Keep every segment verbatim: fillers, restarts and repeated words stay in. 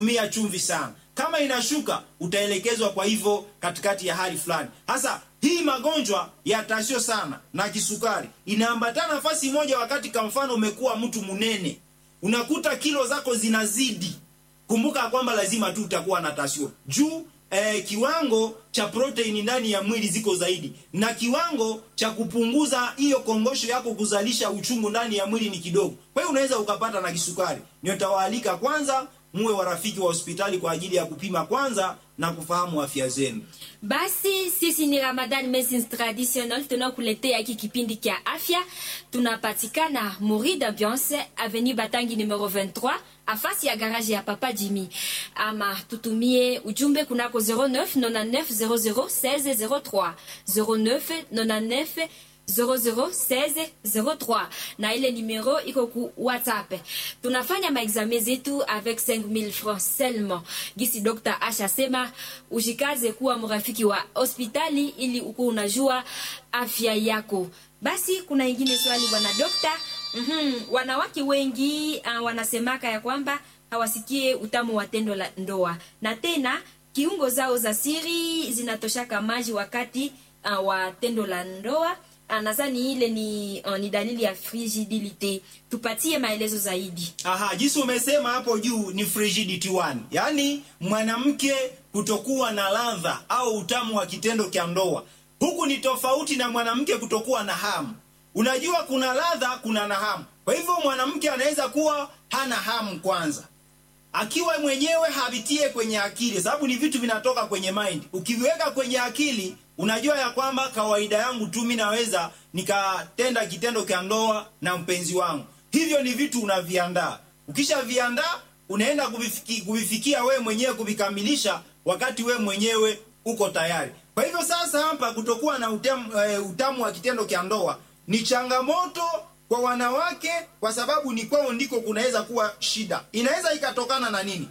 tumia chumvi sana. Kama inashuka utaelekezwa kwa hivyo katikati ya hali fulani. Hasa hii magonjwa ya tasio sana na kisukari inaambatana nafasi moja wakati kwa mfano umekuwa mtu munene. Unakuta kilo zako zinazidi. Kumbuka kwamba lazima tu utakuwa na tasio. Juu eh, kiwango cha protein ndani ya mwili ziko zaidi. Na kiwango cha kupunguza hiyo kongosho yako kuzalisha uchungu ndani ya mwili ni kidogo. Kwa hiyo unaweza ukapata na kisukari. Nitawaalika kwanza muwe warafiki wa hospitali kwa ajili ya kupima kwanza na kufahamu afya zenu. Basi sisi ni Ramadan Medicine Traditional, tunakuletea hiki kipindi kia afya. Tunapatikana Mori d'Ambiance, Avenue Batangi numero vingt-trois, afasi ya garage ya Papa Jimmy. Ama tutumie ujumbe kunako zero neuf nonante-neuf zero zero seize zero trois, zero neuf nonante-neuf zero zero seize zero trois, na ile numero iko ku WhatsApp. Tunafanya maexame zetu avec cinq mille francs seulement. Gisi Doctor Asha sema ujikaze kuwa mrafiki wa hospitali ili uko unajua afya yako. Basi kuna ingine swali bwana Doctor. Mhm, wanawake wengi uh, wanasemaka ya kwamba hawasikie utamu wa tendo la ndoa. Na tena kiungo zao za siri zinatoshaka maji wakati uh, wa tendo la ndoa. Anazani ile ni uh, ni dalili ya frigidity. Tupatie maelezo zaidi. Aha, jinsi umesema hapo juu ni frigidity one. Yaani mwanamke kutokuwa na ladha au utamu wa kitendo cha ndoa. Huku ni tofauti na mwanamke kutokuwa na hamu. Unajua kuna ladha, kuna na hamu. Kwa hivyo mwanamke anaweza kuwa hana hamu kwanza. Akiwa mwenyewe habitie kwenye akili, sababu ni vitu vinatoka kwenye mind. Ukiviweka kwenye akili, unajua ya kwamba kawaida yangu tu mimi naweza nikatenda kitendo cha ndoa na mpenzi wangu. Hivyo ni vitu unaviandaa. Ukisha viandaa, unaenda kuvifikia, kuvifikia we mwenyewe kuvikamilisha wakati we mwenyewe uko tayari. Kwa hivyo sasa hapa kutokuwa na utamu, uh, utamu wa kitendo cha ndoa ni changamoto kwa wanawake, kwa sababu ni kwao ndiko kunaweza kuwa shida. Inaweza ikatokana na nini?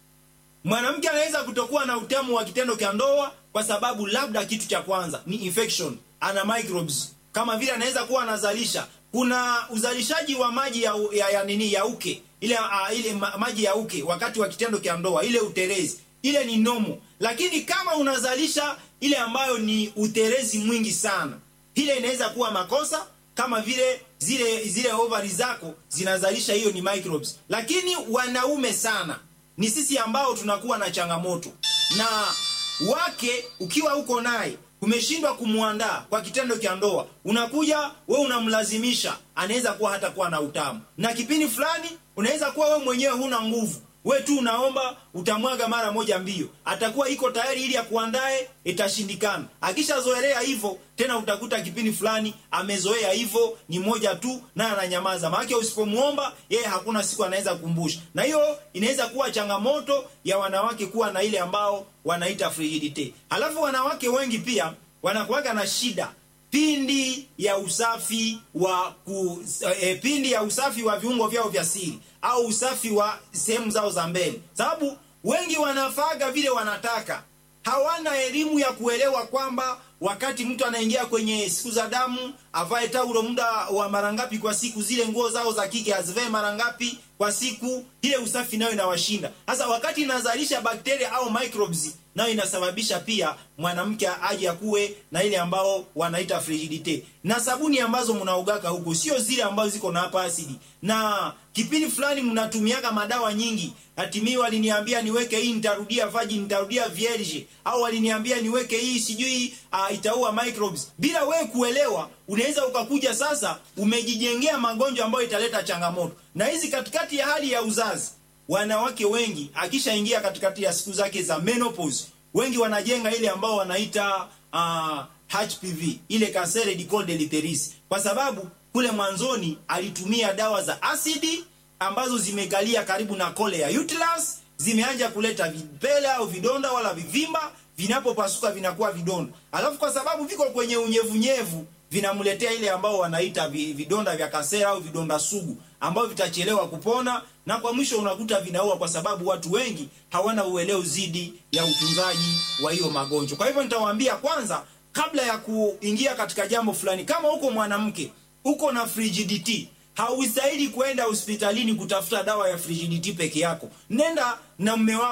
Mwanamke anaweza kutokuwa na utamu wa kitendo cha ndoa kwa sababu labda kitu cha kwanza ni infection, ana microbes. Kama vile anaweza kuwa anazalisha, kuna uzalishaji wa maji ya, ya, ya nini ya uke, ile uh, ile ma, maji ya uke wakati wa kitendo cha ndoa, ile uterezi, ile ni nomo. Lakini kama unazalisha ile ambayo ni uterezi mwingi sana, ile inaweza kuwa makosa. Kama vile zile zile ovari zako zinazalisha, hiyo ni microbes. Lakini wanaume sana ni sisi ambao tunakuwa na changamoto. Na wake ukiwa uko naye umeshindwa kumuandaa kwa kitendo cha ndoa, unakuja wewe unamlazimisha, anaweza kuwa hata kuwa na utamu. Na kipindi fulani unaweza kuwa wewe mwenyewe huna nguvu. Wewe tu unaomba, utamwaga mara moja mbio. Atakuwa iko tayari ili akuandae, itashindikana. Akishazoelea hivyo, tena utakuta kipindi fulani amezoea hivyo, ni moja tu na ananyamaza. Maana usipomuomba, yeye hakuna siku anaweza kukumbusha. Na hiyo inaweza kuwa changamoto ya wanawake kuwa na ile ambao wanaita frigidity. Halafu wanawake wengi pia wanakuwa na shida pindi ya usafi wa ku, e, pindi ya usafi wa viungo vyao vya siri au usafi wa sehemu zao za mbele. Sababu wengi wanafaga vile wanataka. Hawana elimu ya kuelewa kwamba wakati mtu anaingia kwenye siku za damu, avae taulo muda wa mara ngapi kwa siku, zile nguo zao za kike azivae mara ngapi kwa siku, ile usafi nayo inawashinda. Sasa wakati inazalisha bakteria au microbes, nayo inasababisha pia mwanamke aje akuwe na ile ambao wanaita frigidity. Na sabuni ambazo mnaogaka huko sio zile ambazo ziko na hapa asidi. Na kipindi fulani mnatumiaga madawa nyingi. Hatimii waliniambia niweke hii nitarudia virgin, nitarudia vierge, au waliniambia niweke hii sijui uh, itaua microbes. Bila wewe kuelewa, unaweza ukakuja sasa umejijengea magonjwa ambayo italeta changamoto. Na hizi katikati ya hali ya uzazi, wanawake wengi akishaingia katikati ya siku zake za menopause, wengi wanajenga ile ambao wanaita uh, H P V, ile cancer du col de l'utérus, kwa sababu kule mwanzoni alitumia dawa za asidi ambazo zimegalia karibu na kole ya uterus, zimeanza kuleta vipele au vidonda wala vivimba, vinapopasuka vinakuwa vidonda. Alafu kwa sababu viko kwenye unyevunyevu, vinamletea ile ambao wanaita vidonda vya kasera au vidonda sugu ambao vitachelewa kupona, na kwa mwisho unakuta vinaua, kwa sababu watu wengi hawana uelewa zidi ya utunzaji wa hiyo magonjwa. Kwa hivyo nitawaambia kwanza, kabla ya kuingia katika jambo fulani, kama uko mwanamke uko na frigidity, haustahili kwenda hospitalini kutafuta dawa ya frigidity peke yako. Nenda na mume wako